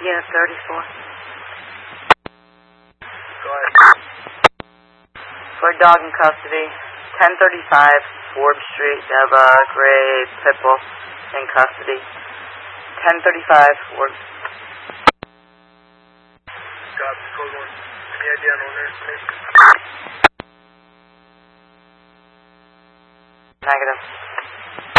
Unit 34. Go ahead. For dog in custody, 1035 Forbes Street. You have a gray pit bull in custody. 1035 Forbes. Copy, code 1. Any idea on owner information? Negative.